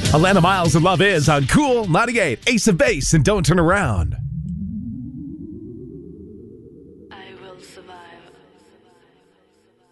Alana Miles and Love Is on Cool 98. Ace of Base and Don't Turn Around. I will survive.